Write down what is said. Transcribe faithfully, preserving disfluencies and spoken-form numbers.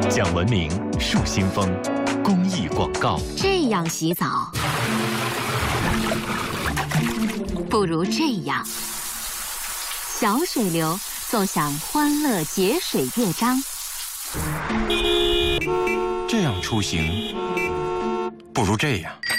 讲文明树新风，公益广告。 这样洗澡，不如这样。小水流奏响欢乐节水乐章。 这样出行，不如这样。